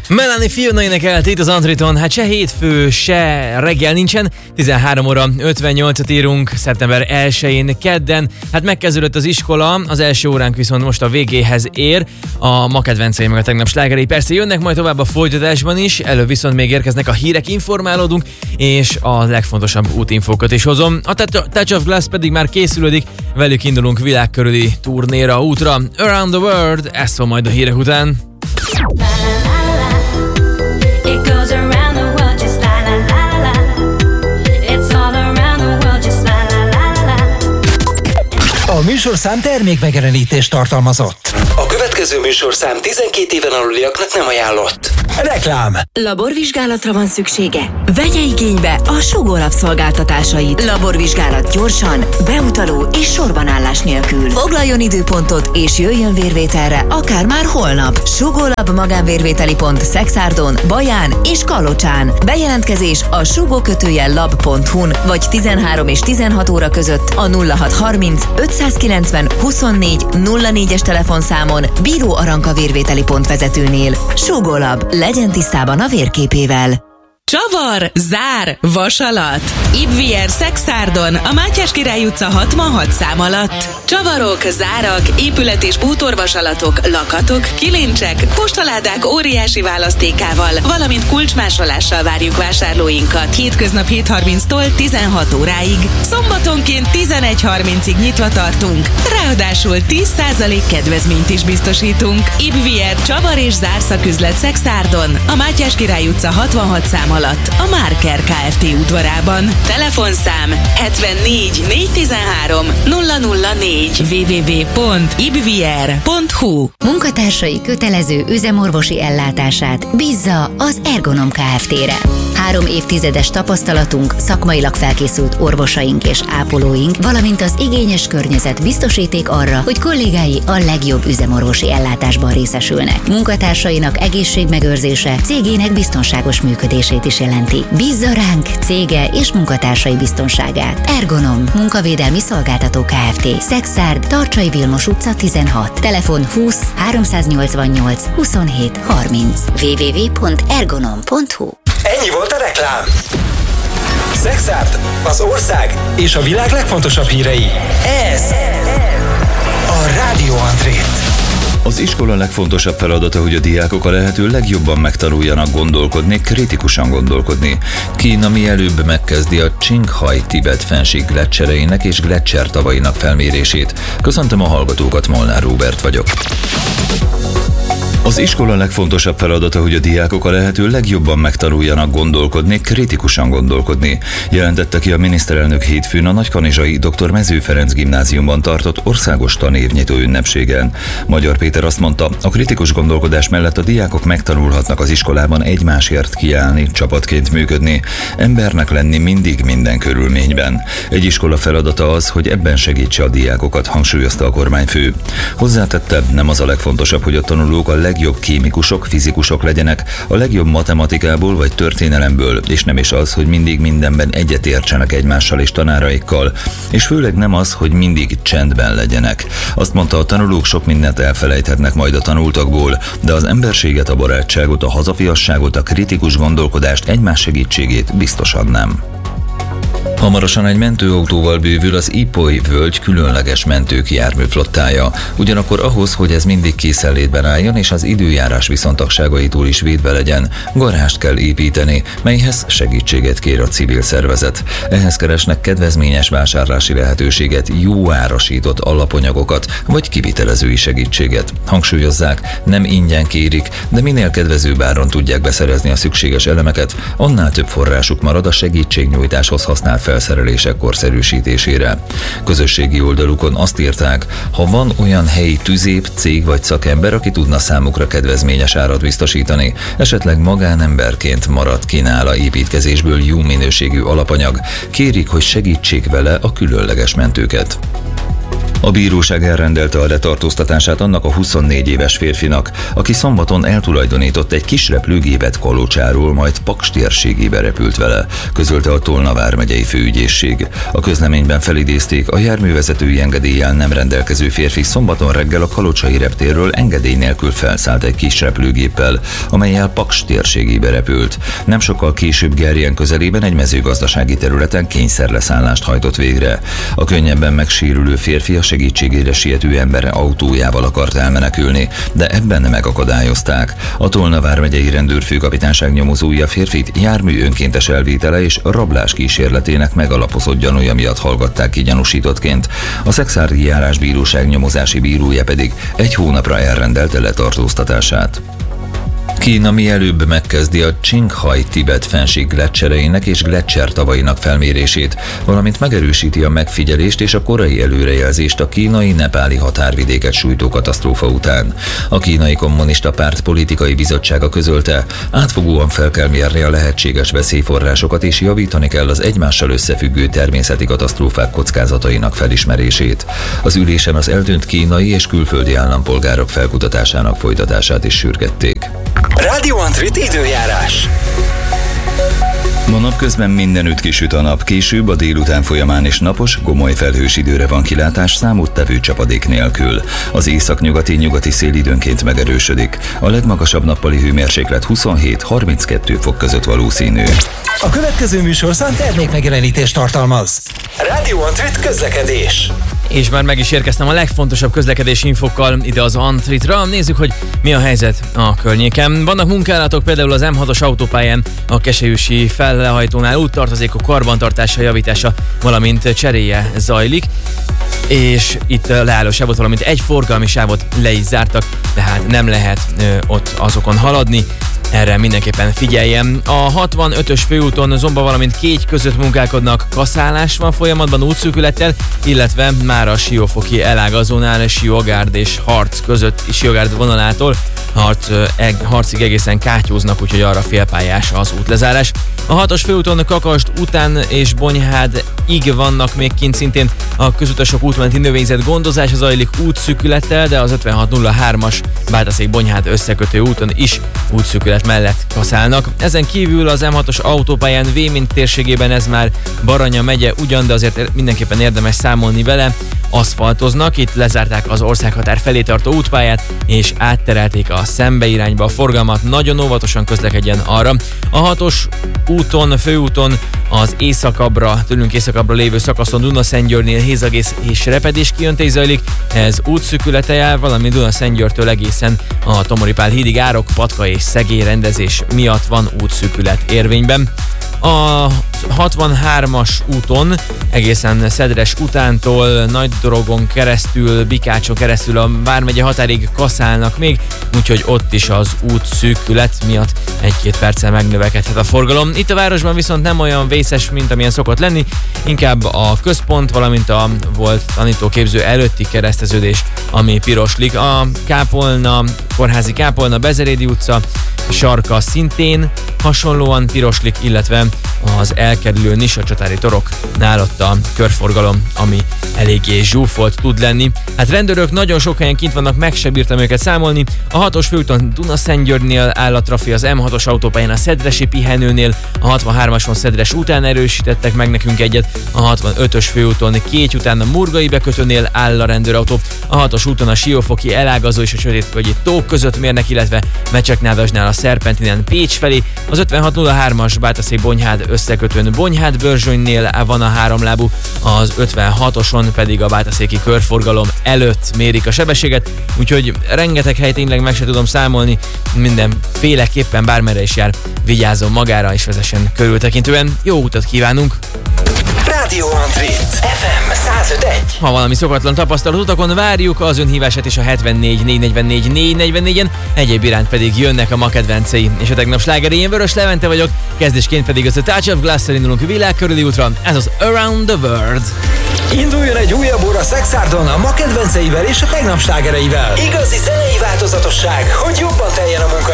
Melanie Fiona énekelt itt az Antriton, hát se hétfő, se reggel nincsen, 13 óra 58-at írunk, szeptember 1-én kedden, hát megkezdődött az iskola, az első óránk viszont most a végéhez ér, a ma kedvenceim meg a tegnap slágerei persze jönnek majd tovább a folytatásban is, előbb viszont még érkeznek a hírek, informálódunk, és a legfontosabb útinfókat is hozom. A Touch of Glass pedig már készülődik, velük indulunk világkörüli turnéra, útra, Around the World, ez szól majd a hírek után. A műsorszám termékmegjelenítést tartalmazott. A következő műsorszám 12 éven aluliaknak nem ajánlott. Reklám. Laborvizsgálatra van szüksége? Vegye igénybe a Sugó Lab szolgáltatásait. Laborvizsgálat gyorsan, beutaló és sorbanállás nélkül. Foglaljon időpontot és jöjjön vérvételre, akár már holnap. Sugó Lab magánvérvételi pont Szexárdon, Baján és Kalocsán. Bejelentkezés a sugó-lab.hu-n vagy 13 és 16 óra között a 0630 590 24 04-es telefonszámon Bíró Aranka vérvételi pont vezetőnél. Sugó Lab, legyen tisztában a vérképével. Csavar, zár, vasalat. Ibvier Szexárdon, a Mátyás Király utca 66 szám alatt. Csavarok, zárak, épület- és bútorvasalatok, lakatok, kilincsek, postaládák óriási választékával, valamint kulcsmásolással várjuk vásárlóinkat. Hétköznap 7:30-tól 16 óráig. Szombatonként 11:30-ig nyitva tartunk. Ráadásul 10% kedvezményt is biztosítunk. Ibvier Csavar és zárszaküzlet Szexárdon, a Mátyás Király utca 66 szám alatt, a Márker Kft. Udvarában. Telefonszám 74 413 004 www.ibvier.hu. Munkatársai kötelező üzemorvosi ellátását bízza az Ergonom Kft-re. 3 évtizedes tapasztalatunk, szakmailag felkészült orvosaink és ápolóink, valamint az igényes környezet biztosíték arra, hogy kollégái a legjobb üzemorvosi ellátásban részesülnek. Munkatársainak egészségmegőrzése cégének biztonságos működését is jelenti. Bízza ránk cége és munkatársai biztonságát. Ergonom Munkavédelmi Szolgáltató Kft. Szexárd, Tarcsai Vilmos utca 16. Telefon 20 388 27 30. www.ergonom.hu. Ennyi volt a reklám. Szexárd, az ország és a világ legfontosabb hírei. Ez a Rádió Antrét. Az iskola legfontosabb feladata, hogy a diákok a lehető legjobban megtanuljanak gondolkodni, kritikusan gondolkodni. Kína mielőbb megkezdi a Csinghaj-Tibet fennsík gleccsereinek és gleccsertavainak felmérését. Köszöntöm a hallgatókat, Molnár Róbert vagyok. Az iskola legfontosabb feladata, hogy a diákok a lehető legjobban megtanuljanak gondolkodni, kritikusan gondolkodni, jelentette ki a miniszterelnök hétfőn a Nagykanizsai Dr. Mező Ferenc gimnáziumban tartott országos tanévnyitó ünnepségen. Magyar Péter azt mondta, a kritikus gondolkodás mellett a diákok megtanulhatnak az iskolában egymásért kiállni, csapatként működni, embernek lenni mindig minden körülményben. Egy iskola feladata az, hogy ebben segítse a diákokat, hangsúlyozta a kormányfő. Hozzátette, nem az a legfontosabb, hogy a tanulók a legjobb kémikusok, fizikusok legyenek, a legjobb matematikából vagy történelemből, és nem is az, hogy mindig mindenben egyetértsenek egymással és tanáraikkal, és főleg nem az, hogy mindig csendben legyenek. Azt mondta, a tanulók sok mindent elfelejthetnek majd a tanultakból, de az emberséget, a barátságot, a hazafiasságot, a kritikus gondolkodást, egymás segítségét biztosan nem. Hamarosan egy mentőautóval bővül az Ipoly völgy különleges mentők járműflottája. Ugyanakkor ahhoz, hogy ez mindig készenlétben álljon és az időjárás viszontagságaitól is védve legyen, garást kell építeni, melyhez segítséget kér a civil szervezet. Ehhez keresnek kedvezményes vásárlási lehetőséget, jó árasított alapanyagokat vagy kivitelezői segítséget. Hangsúlyozzák, nem ingyen kérik, de minél kedvezőbb áron tudják beszerezni a szükséges elemeket, annál több forrásuk marad a segítségnyújtáshoz használt felszerelések korszerűsítésére. Közösségi oldalukon azt írták, ha van olyan helyi tüzép, cég vagy szakember, aki tudna számukra kedvezményes árat biztosítani, esetleg magánemberként marad kínála építkezésből jó minőségű alapanyag, kérik, hogy segítsék vele a különleges mentőket. A bíróság elrendelte a letartóztatását annak a 24 éves férfinak, aki szombaton eltulajdonított egy kis repülőgépet Kalocsáról, majd Paks térségébe repült vele, közölte a Tolna vármegyei főügyészség. A közleményben felidézték, a járművezetői engedéllyel nem rendelkező férfi szombaton reggel a kalocsai reptérről engedély nélkül felszállt egy kis repülőgéppel, amellyel Paks térségébe repült. Nem sokkal később Gerjen közelében egy mezőgazdasági területen kényszerleszállást hajtott végre. A könnyebben megsérülő férfi a segítségére siető ember autójával akart elmenekülni, de ebben megakadályozták. A Tolna vármegyei rendőrfőkapitányság nyomozói a férfit jármű önkéntes elvétele és rablás kísérletének megalapozott gyanúja miatt hallgatták ki gyanúsítottként. A Szekszárdi Járásbíróság nyomozási bírója pedig egy hónapra elrendelte letartóztatását. Kína mielőbb megkezdi a Csinghaj-Tibet fennsík gleccsereinek és gleccsertavainak felmérését, valamint megerősíti a megfigyelést és a korai előrejelzést a kínai-nepáli határvidéket sújtó katasztrófa után. A Kínai Kommunista Párt politikai bizottsága közölte, átfogóan fel kell mérni a lehetséges veszélyforrásokat és javítani kell az egymással összefüggő természeti katasztrófák kockázatainak felismerését. Az ülésen az eltűnt kínai és külföldi állampolgárok felkutatásának folytatását is sürgették. Rádió Antrit időjárás. Ma napközben mindenütt kisüt a nap, később a délután folyamán is napos, gomoly felhős időre van kilátás számottevő csapadék nélkül. Az északnyugati szél időnként megerősödik. A legmagasabb nappali hőmérséklet 27-32 fok között valószínű. A következő műsorszám termékmegjelenítést tartalmaz. Rádió Antrit közlekedés. És már meg is érkeztem a legfontosabb közlekedési infokkal ide az Antritra. Nézzük, hogy mi a helyzet a környéken. Vannak munkálatok például az M6-os autópályán, a Keszelyüsi fellehajtónál úttartozékok karbantartása, javítása, valamint cseréje zajlik. És itt leállósávot, valamint egy forgalmi sávot le is zártak, tehát nem lehet ott azokon haladni. Erre mindenképpen figyeljem. A 65-ös főúton Zomba, valamint Kégy között munkálkodnak, kaszálás van folyamatban útszűkülettel, illetve már a Siófoki elágazónál Siógárd és Harc között, Siógárd vonalától Harcig egészen kátyúznak, úgyhogy arra félpályás az útlezárás. A 6-os főúton Kakasd után és Bonyhádig vannak még kint szintén a közutasok útmenti növényzet gondozása zajlik útszűkülettel, de az 5603-as Bátaszék-Bonyhád összekötő úton is útszűkület mellett kaszálnak. Ezen kívül az M6-os autópályán Vémint térségében ez már Baranya megye ugyan, de azért mindenképpen érdemes számolni vele. Aszfaltoznak, itt lezárták az országhatár felé tartó útpályát, és átterelték a szembeirányba a forgalmat, nagyon óvatosan közlekedjen arra. A 6-os úton, főúton az tőlünk északabbra lévő szakaszon Dunaszentgyörgynél hézagész és repedés kijöntés zajlik, ez útszűkülete jár, valamint Dunaszentgyörgytől egészen a Tomori Pál hídig Árok, Patka és Szegély rendezés miatt van útszűkület érvényben. A 63-as úton egészen Szedres utántól Nagydorogon keresztül, Bikácson keresztül a vármegye határig kaszálnak még, úgyhogy ott is az útszűkület miatt 1-2 perccel megnövekedhet a forgalom. Itt a városban viszont nem olyan vészes, mint amilyen szokott lenni, inkább a központ, valamint a volt tanítóképző előtti kereszteződés, ami piroslik. A Kórházi Kápolna, Bezerédi utca sarka szintén hasonlóan piroslik, illetve az elkerülő Nisacsatári toroknál ott a körforgalom, ami eléggé zsúfolt tud lenni. Hát rendőrök nagyon sok helyen kint vannak, meg se bírtam őket számolni. A 6-os főúton Dunaszentgyörgynél áll a trafi, az M6-os autópályán a Szedresi pihenőnél, a 63-ason Szedres után erősítettek meg nekünk egyet, a 65-ös főúton Kégy után a Murgai bekötőnél áll a rendőrautó, a 6-os úton a Siófoki elágazó és a Sötétvölgyi tók között mérnek, illetve Mecseknádasnál a Szerpentinen Pécs felé, az 5603-as Bátaszék-Bonyhád összekötőn Bonyhád-Börzsönynél van a háromlábú, az 56-oson pedig a bátaszéki körforgalom előtt mérik a sebességet, úgyhogy rengeteg hely tényleg meg se tudom számolni, mindenféleképpen bármerre is jár, vigyázzon magára és vezessen körültekintően. Jó utat kívánunk! Rádió Antrit FM 105.1. Ha valami szokatlan tapasztalat utakon, várjuk az önhívását is a 74 444 444-en, egyéb iránt pedig jönnek a ma kedvencei. És a tegnap slágeré, én Vörös Levente vagyok, kezdésként pedig az a Touch of Glass-szel indulunk világkörüli útra, ez az Around the World. Induljon egy újabb óra Szekszárdon a ma kedvenceivel és a tegnap slágereivel. Igazi zenei változatosság, hogy jobban teljen a munka.